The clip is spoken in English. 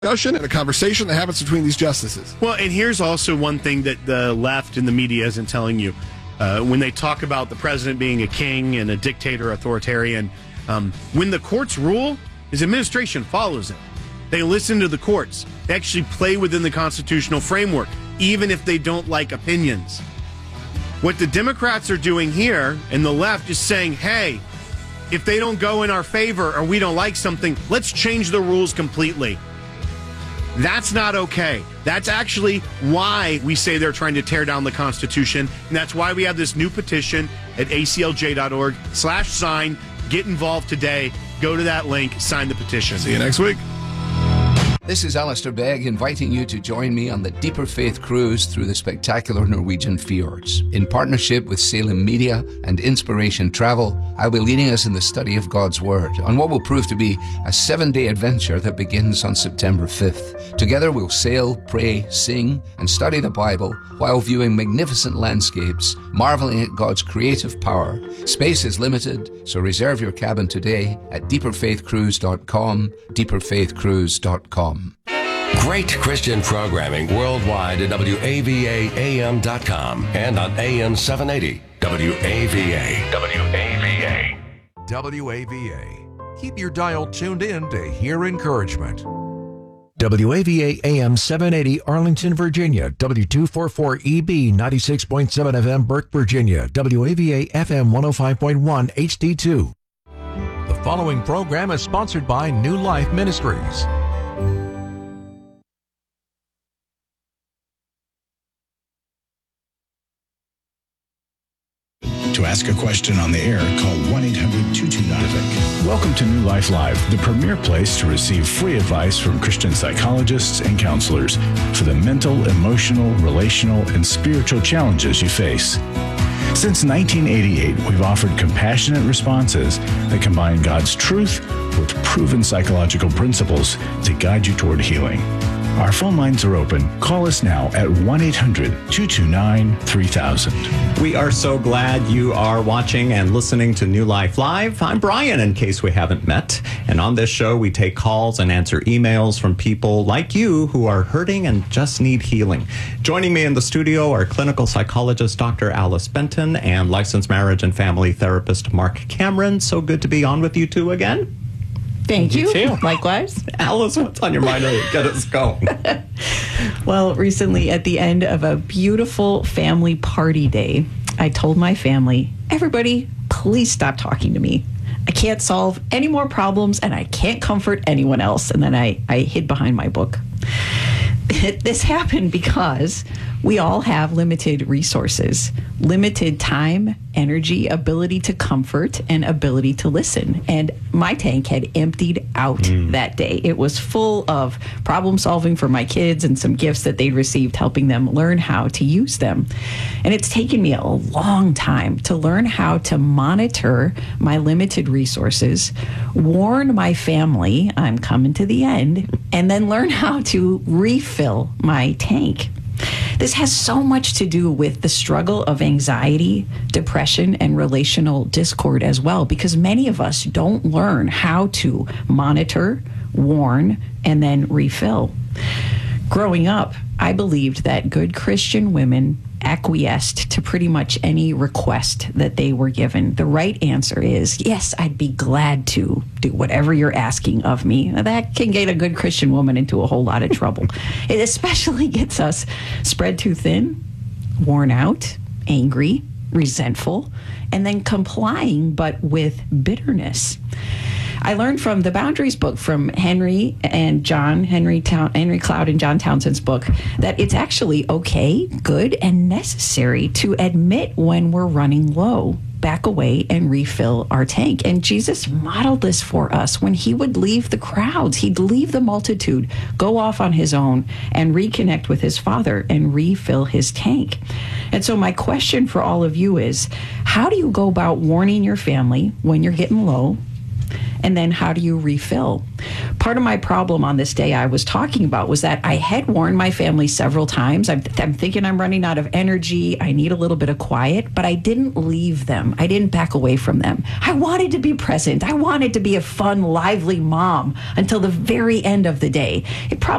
discussion and a conversation that happens between these justices. Well, and here's also one thing that the left and the media isn't telling you. When they talk about the president being a king and a dictator, authoritarian, when the courts rule, his administration follows it. They listen to the courts. They actually play within the constitutional framework, even if they don't like opinions. What the Democrats are doing here and the left is saying, hey, if they don't go in our favor or we don't like something, let's change the rules completely. That's not okay. That's actually why we say they're trying to tear down the Constitution. And that's why we have this new petition at aclj.org/sign. Get involved today. Go to that link. Sign the petition. See you next week. This is Alistair Begg inviting you to join me on the Deeper Faith cruise through the spectacular Norwegian fjords. In partnership with Salem Media and Inspiration Travel, I'll be leading us in the study of God's Word on what will prove to be a 7-day adventure that begins on September 5th. Together we'll sail, pray, sing, and study the Bible while viewing magnificent landscapes, marveling at God's creative power. Space is limited, so reserve your cabin today at deeperfaithcruise.com, deeperfaithcruise.com. Great Christian programming worldwide at WAVAAM.com and on AM 780 WAVA. WAVA. Keep your dial tuned in to hear encouragement. WAVA AM 780 Arlington, Virginia. W244EB 96.7 FM Burke, Virginia. WAVA FM 105.1 HD2. The following program is sponsored by New Life Ministries. To ask a question on the air, call 1-800-229-VIC. Welcome to New Life Live, the premier place to receive free advice from Christian psychologists and counselors for the mental, emotional, relational, and spiritual challenges you face. Since 1988, we've offered compassionate responses that combine God's truth with proven psychological principles to guide you toward healing. Our phone lines are open. Call us now at 1-800-229-3000. We are so glad you are watching and listening to New Life Live. I'm Brian, in case we haven't met. And on this show, we take calls and answer emails from people like you who are hurting and just need healing. Joining me in the studio are clinical psychologist Dr. Alice Benton and licensed marriage and family therapist Mark Cameron. So good to be on with you two again. Thank you. Likewise. Alice, what's on your mind to get us going? Well, recently at the end of a beautiful family party day, I told my family, everybody, please stop talking to me. I can't solve any more problems and I can't comfort anyone else. And then I hid behind my book. This happened because we all have limited resources, limited time, energy, ability to comfort, and ability to listen. And my tank had emptied out that day. It was full of problem solving for my kids and some gifts that they'd received, helping them learn how to use them. And it's taken me a long time to learn how to monitor my limited resources, warn my family I'm coming to the end, and then learn how to refill my tank. This has so much to do with the struggle of anxiety, depression, and relational discord as well, because many of us don't learn how to monitor, warn, and then refill. Growing up, I believed that good Christian women acquiesced to pretty much any request that they were given. The right answer is, yes, I'd be glad to do whatever you're asking of me. That can get a good Christian woman into a whole lot of trouble. It especially gets us spread too thin, worn out, angry, resentful, and then complying, but with bitterness. I learned from the Boundaries book from Henry Cloud and John Townsend's book that it's actually okay, good, and necessary to admit when we're running low, back away, and refill our tank. And Jesus modeled this for us when he would leave the crowds. He'd leave the multitude, go off on his own, and reconnect with his Father and refill his tank. And so my question for all of you is, how do you go about warning your family when you're getting low, And then how do you refill? Part of my problem on this day I was talking about was that I had warned my family several times. I'm thinking I'm running out of energy. I need a little bit of quiet, but I didn't leave them. I didn't back away from them. I wanted to be present. I wanted to be a fun, lively mom until the very end of the day. It probably